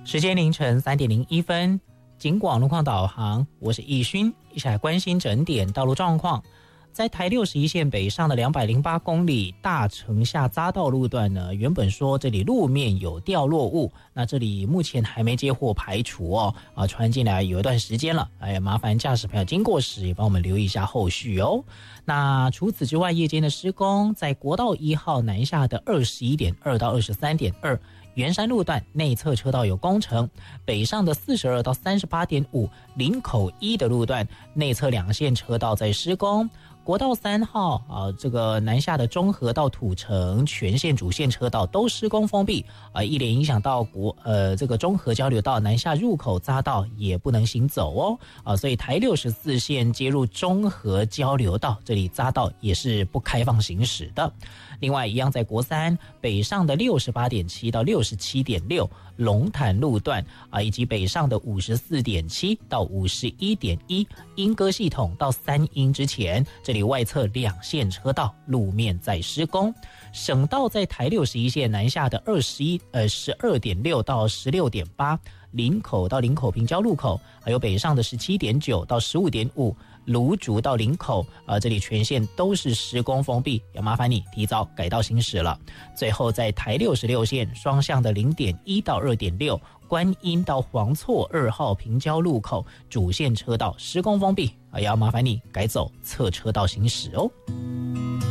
时间凌晨3:01，警广路况导航，我是易勋，一起来关心整点道路状况。在台61线北上的208公里大城下匝道路段呢，原本说这里路面有掉落物，那这里目前还没接获排除哦，传进来有一段时间了，麻烦驾驶朋友经过时也帮我们留意一下后续哦。那除此之外，夜间的施工在国道1号南下的21.2到23.2。圆山路段内侧车道有工程，北上的42到38.5林口1的路段内侧两线车道在施工。国道3号这个南下的中和到土城全线主线车道都施工封闭一连影响到这个中和交流道南下入口匝道也不能行走哦所以台64线接入中和交流道这里匝道也是不开放行驶的。另外一样在国3北上的68.7到67.6龙潭路段以及北上的54.7到51.1莺歌系统到3莺之前，这里外侧两线车道路面在施工。省道在台61线南下的12.6到16.8林口到林口平交路口，还有北上的17.9到15.5芦竹到林口这里全线都是施工封闭，要麻烦你提早改道行驶了。最后在台66线双向的0.1到2.6观音到黄厝2号平交路口主线车道施工封闭，也要麻烦你改走侧车道行驶哦。